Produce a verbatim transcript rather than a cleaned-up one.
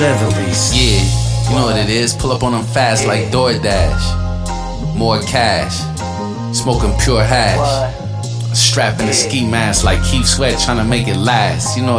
Beverly's. Yeah, you know what it is. Pull up on them fast like DoorDash. More cash. Smoking pure hash. Strapping a ski mask like Keith Sweat trying to make it last. You know